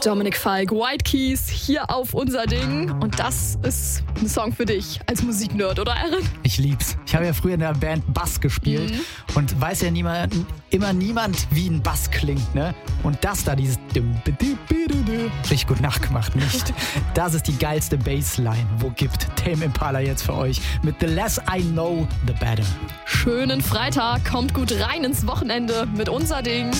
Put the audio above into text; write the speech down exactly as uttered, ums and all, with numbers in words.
Dominik Falk, White Keys, hier auf Unser Ding. Und das ist ein Song für dich als Musiknerd, oder Aaron? Ich lieb's. Ich habe ja früher in der Band Bass gespielt mhm. und weiß ja niemand, immer niemand, wie ein Bass klingt, ne? Und das da, dieses richtig gut nachgemacht, nicht? Das ist die geilste Bassline, wo gibt Tame Impala jetzt für euch mit The Less I Know, The Better. Schönen Freitag, kommt gut rein ins Wochenende mit Unser Ding.